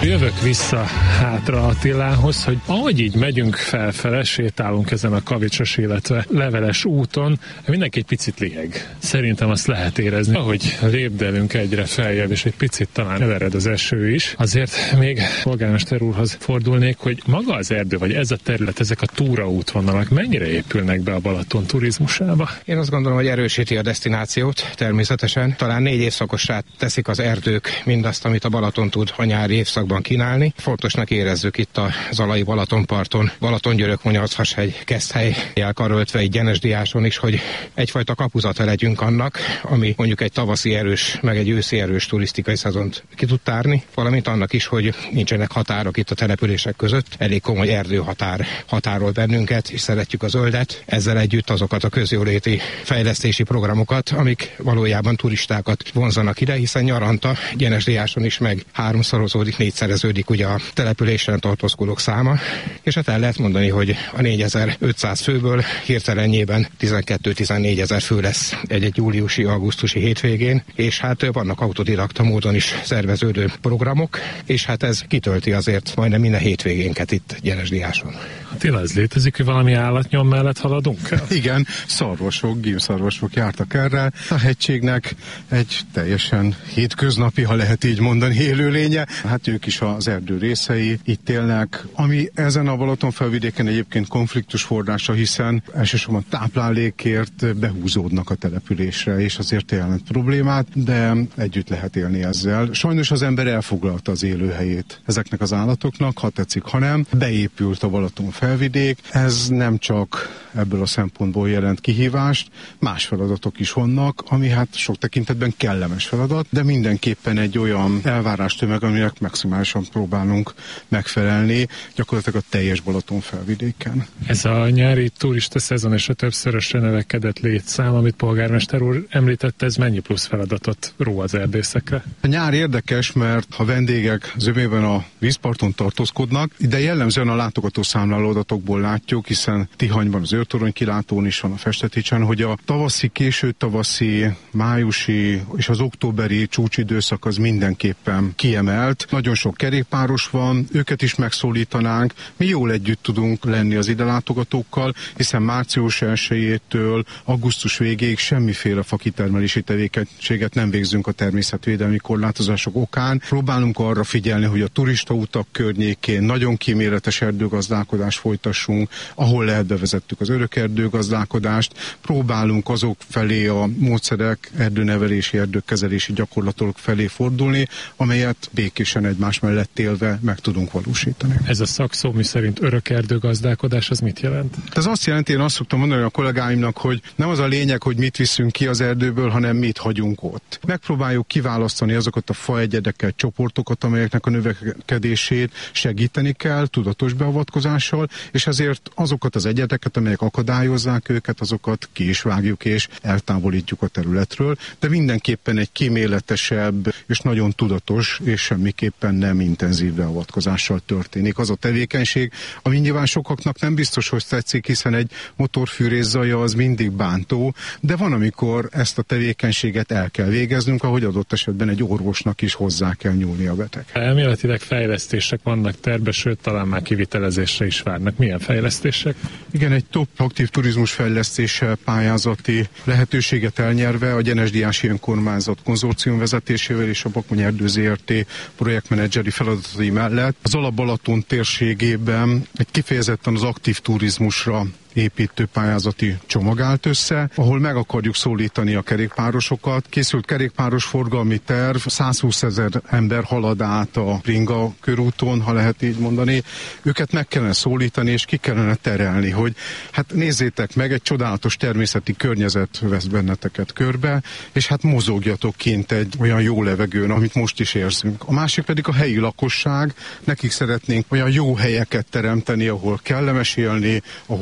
Jövök vissza hátra Attilához, hogy ahogy így megyünk felfele, sétálunk ezen a kavicsos, illetve leveles úton, mindenki egy picit liheg. Szerintem azt lehet érezni, ahogy lépdelünk egyre feljebb, és egy picit talán evered az eső is. Azért még polgármester úrhoz fordulnék, hogy maga az erdő, vagy ez a terület, ezek a túraútvonalak mennyire épülnek be a Balaton turizmusába? Én azt gondolom, hogy erősíti a desztinációt természetesen. Talán 4 évszakossá teszik az erdők mindazt, amit a Balaton tud a nyári évszakban kínálni. Fontosnak érezzük itt a Zalai Balatonparton, Balaton-Györök-Monyarc-Hashegy, Keszthelyjel karöltve, egy Gyenesdiáson is, hogy egyfajta kapuzata legyünk annak, ami mondjuk egy tavaszi erős, meg egy őszi erős turisztikai szezont ki tud tárni, valamint annak is, hogy nincsenek határok itt a települések között, elég komoly erdőhatár határol bennünket, és szeretjük a zöldet, ezzel együtt azokat a közjóléti fejlesztési programokat, amik valójában turistákat vonzanak ide, hiszen nyaranta Gyenesdiáson is meg 3-szorozódik, 4-szereződik ugye a településen tartózkodók száma, és hát el lehet mondani, hogy a 4500 főből hirtelenjében 12-14 ezer fő lesz egy júliusi-augusztusi hétvégén, és hát vannak autodidakta módon is szerveződő programok, és hát ez kitölti azért majdnem minden hétvégénket itt Gyenesdiáson. Attila, ez létezik, hogy valami állatnyom mellett haladunk el? Igen, szarvasok, gímszarvasok jártak erre. A hegységnek egy teljesen hétköznapi, ha lehet így mondani, élőlénye. Hát ők is az erdő részei, itt élnek, ami ezen a Balaton felvidéken egyébként konfliktus forrása, hiszen elsősorban táplálékért behúzódnak a településre, és azért jelent problémát, de együtt lehet élni ezzel. Sajnos az ember elfoglalta az élőhelyét ezeknek az állatoknak, ha tetszik, ha nem. Beépült a Balaton felvidék, ez nem csak ebből a szempontból jelent kihívást, más feladatok is vannak, ami hát sok tekintetben kellemes feladat, de mindenképpen egy olyan elvárástömeg, aminek maximálisan próbálunk megfelelni, gyakorlatilag a teljes Balaton felvidéken. Ez a nyári turista szezon és a többszörösre növekedett létszám, amit polgármester úr említette, ez mennyi plusz feladatot ró az erdészekre? A nyár érdekes, mert ha vendégek zömében a vízparton tartózkodnak, de jellemzően a látogatószámláló adatokból látjuk, hiszen Tihanyban, az Őrtorony kilátón is van a Festeticsen, hogy a tavaszi, késő tavaszi, májusi és az októberi csúcsidőszak az mindenképpen kiemelt. Nagyon sok kerékpáros van, őket is megszólítanánk. Mi jól együtt tudunk lenni az ide látogatókkal, hiszen március 1-től augusztus végéig semmiféle fakitermelési tevékenységet nem végzünk a természetvédelmi korlátozások okán. Próbálunk arra figyelni, hogy a turistautak környékén nagyon kíméletes erdőgazdálkodást folytassunk, ahol lehet bevezettük az örökerdőgazdálkodást, próbálunk azok felé a módszerek, erdőnevelési, erdőkezelési gyakorlatok felé fordulni, amelyet békésen egymás mellett élve meg tudunk valósítani. Ez a szakszó, mi szerint örökerdőgazdálkodás, az mit jelent? Ez azt jelenti, én azt szoktam mondani a kollégáimnak, hogy nem az a lényeg, hogy mit viszünk ki az erdőből, hanem mit hagyunk ott. Megpróbáljuk kiválasztani azokat a faegyedeket, csoportokat, amelyeknek a növekedését segíteni kell tudatos beavatkozással, és ezért azokat az egyedeket, amelyek akadályozzák őket, azokat ki is vágjuk és eltávolítjuk a területről, de mindenképpen egy kíméletesebb és nagyon tudatos és semmiképpen nem intenzív beavatkozással történik. Az a tevékenység, ami nyilván sokaknak nem biztos, hogy tetszik, hiszen egy motorfűrész zaja az mindig bántó, de van, amikor ezt a tevékenységet el kell végeznünk, ahogy adott esetben egy orvosnak is hozzá kell nyúlni a beteg. Elméletileg fejlesztések vannak terve, sőt, talán már kivitelezésre is várnak. Milyen fejlesztések? Igen, egy top aktív turizmus fejlesztése pályázati lehetőséget elnyerve a Gyenesdiási Önkormányzat konzorcium vezetésével és a Bakony Erdő Zrt. Projektmenedzseri feladatai mellett az Alap-Balaton térségében egy kifejezetten az aktív turizmusra építő pályázati csomag állt össze, ahol meg akarjuk szólítani a kerékpárosokat. Készült kerékpáros forgalmi terv, 120 000 ember halad át a Ringa körúton, ha lehet így mondani. Őket meg kellene szólítani, és ki kellene terelni, hogy hát nézzétek meg, egy csodálatos természeti környezet vesz benneteket körbe, és hát mozogjatok kint egy olyan jó levegőn, amit most is érzünk. A másik pedig a helyi lakosság, nekik szeretnénk olyan jó helyeket teremteni, ahol kellemes élni, ahol jó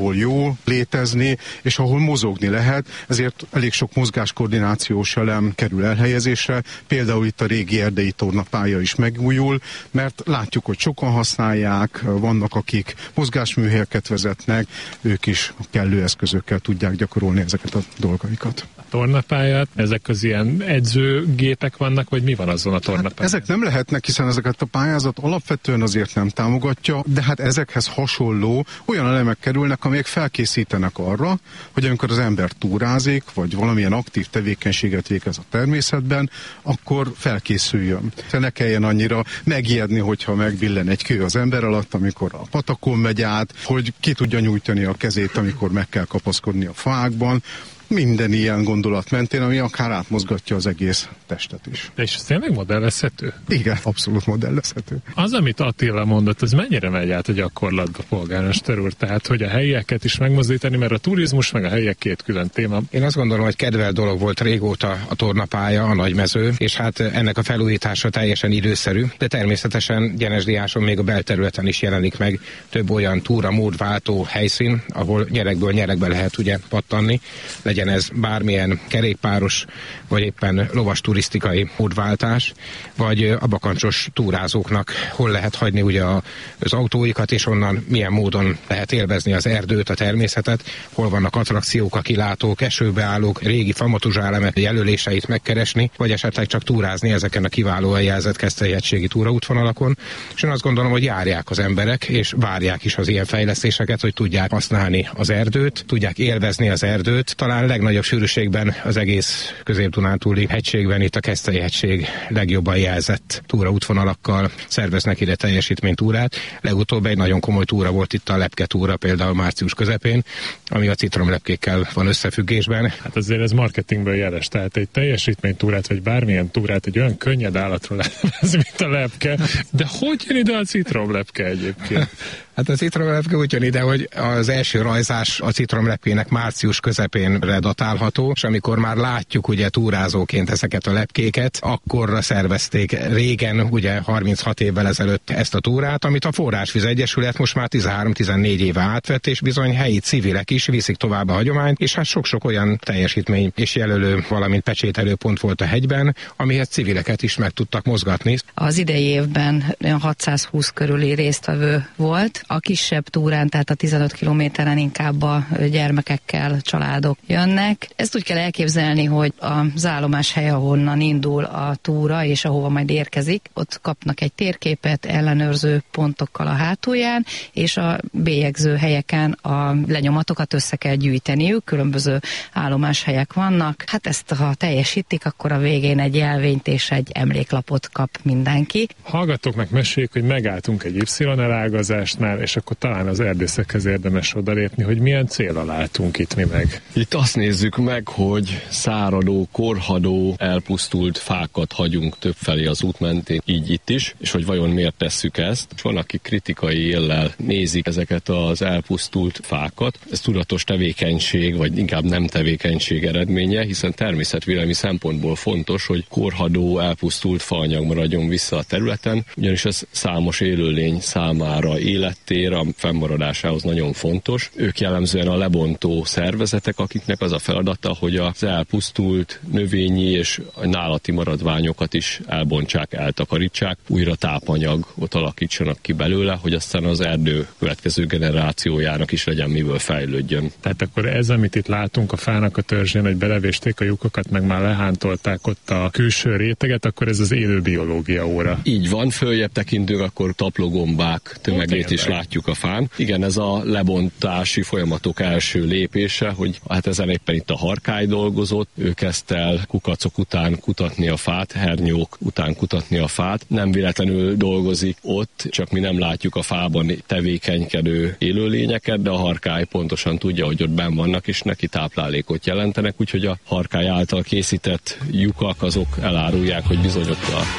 jó létezni, és ahol mozogni lehet, ezért elég sok mozgáskoordinációs elem kerül elhelyezésre. Például itt a régi erdei tornapálya is megújul, mert látjuk, hogy sokan használják, vannak, akik mozgásműhelyeket vezetnek, ők is kellő eszközökkel tudják gyakorolni ezeket a dolgaikat. A tornapályát, ezek az ilyen edzőgépek vannak, vagy mi van azon a tornapályán? Hát ezek nem lehetnek, hiszen ezeket a pályázat alapvetően azért nem támogatja, de hát ezekhez hasonló olyan elemek kerülnek, amelyek felkészítenek arra, hogy amikor az ember túrázik, vagy valamilyen aktív tevékenységet végez a természetben, akkor felkészüljön. Ne kelljen annyira megijedni, hogyha megbillen egy kő az ember alatt, amikor a patakon megy át, hogy ki tudja nyújtani a kezét, amikor meg kell kapaszkodni a fákban. Minden ilyen gondolat mentén, ami akár átmozgatja az egész testet is. De és ez tényleg modellezhető? Igen, abszolút modellezhető. Az, amit Attila mondott, az mennyire megy át a gyakorlatba, polgármester úr? Tehát, hogy a helyieket is megmozdítani, mert a turizmus meg a helyiek két külön téma. Én azt gondolom, hogy kedvelt dolog volt régóta a tornapálya, a nagymező, és hát ennek a felújítása teljesen időszerű, de természetesen Gyenesdiáson még a belterületen is jelenik meg több olyan túramódváltó helyszín, ahol nyerekből nyerekbe lehet ugye pattanni, legyen ez bármilyen kerékpáros, vagy éppen lovas turisztikai módváltás, vagy a bakancsos túrázóknak hol lehet hagyni ugye az autóikat, és onnan milyen módon lehet élvezni az erdőt, a természetet, hol vannak attrakciók, a kilátók, esőbeállók, régi famatuzsálemek jelöléseit megkeresni, vagy esetleg csak túrázni ezeken a kiválóan jelzett Keszthely-hegységi túraútvonalakon. És én azt gondolom, hogy járják az emberek, és várják is az ilyen fejlesztéseket, hogy tudják használni az erdőt, tudják élvezni az erdőt. Talán legnagyobb sűrűségben az egész Közép-Dunántúli hegységben, itt a Keszthely-hegység legjobban jelzett túraútvonalakkal szerveznek ide teljesítménytúrát. Legutóbb egy nagyon komoly túra volt itt a lepke túra, például március közepén, ami a citromlepkékkel van összefüggésben. Hát azért ez marketingből jeles, tehát egy teljesítménytúrát, vagy bármilyen túrát egy olyan könnyed állatról ez, mint a lepke, de hogy jön ide a citromlepke egyébként? Hát a citromlepke úgy jön ide, hogy az első rajzás a citromlepkének március közepénre datálható, és amikor már látjuk ugye túrázóként ezeket a lepkéket, akkorra szervezték régen, ugye 36 évvel ezelőtt ezt a túrát, amit a Forrásvíz Egyesület most már 13-14 éve átvett, és bizony helyi civilek is viszik tovább a hagyományt, és hát sok-sok olyan teljesítmény és jelölő, valamint pecsételő pont volt a hegyben, amihez civileket is meg tudtak mozgatni. Az idei évben 620 körüli résztvevő volt. A kisebb túrán, tehát a 15 kilométeren inkább a gyermekekkel családok jönnek. Ezt úgy kell elképzelni, hogy az állomáshely, ahonnan indul a túra, és ahova majd érkezik, ott kapnak egy térképet ellenőrző pontokkal a hátulján, és a bélyegző helyeken a lenyomatokat össze kell gyűjteniük, különböző állomáshelyek vannak. Hát ezt ha teljesítik, akkor a végén egy jelvényt és egy emléklapot kap mindenki. Hallgatóknak meséljük, hogy megálltunk egy Y-elágazásnál, és akkor talán az erdészekhez érdemes odalépni, hogy milyen célra látunk itt mi meg. Itt azt nézzük meg, hogy száradó, korhadó, elpusztult fákat hagyunk többfelé az út mentén, így itt is, és hogy vajon miért tesszük ezt. És van, aki kritikai éllel nézik ezeket az elpusztult fákat. Ez tudatos tevékenység, vagy inkább nem tevékenység eredménye, hiszen természetvédelmi szempontból fontos, hogy korhadó, elpusztult faanyag maradjon vissza a területen, ugyanis ez számos élőlény számára élettér, a fennmaradásához nagyon fontos. Ők jellemzően a lebontó szervezetek, akiknek az a feladata, hogy az elpusztult növényi és nálati maradványokat is elbontsák, eltakarítsák, újra tápanyagot alakítsanak ki belőle, hogy aztán az erdő következő generációjának is legyen miből fejlődjön. Tehát akkor ez, amit itt látunk a fának a törzsén, hogy belevésték a lyukokat, meg már lehántolták ott a külső réteget, akkor ez az élő biológia óra. Így van, följebb tekintünk, akkor taplogombák tömegét is látjuk a fán. Igen, ez a lebontási folyamatok első lépése, hogy hát ezen éppen itt a harkály dolgozott, ő kezdte el kukacok után kutatni a fát, hernyók után kutatni a fát. Nem véletlenül dolgozik ott, csak mi nem látjuk a fában tevékenykedő élőlényeket, de a harkály pontosan tudja, hogy ott benn vannak, és neki táplálékot jelentenek, úgyhogy a harkály által készített lyukak azok elárulják, hogy bizony ott a